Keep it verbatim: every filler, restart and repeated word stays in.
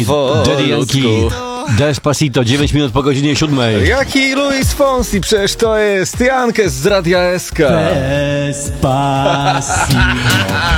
Daddy Yankee, Despacito, dziewięć minut po godzinie siódmej. Jaki Luis Fonsi, przecież to jest Jankes z Radia S K. Despacito.